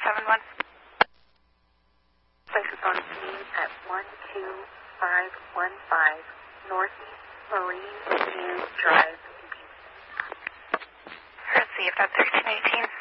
471. Place is on scene at 12515 Northeast Marine View Drive. Received. That's 1382.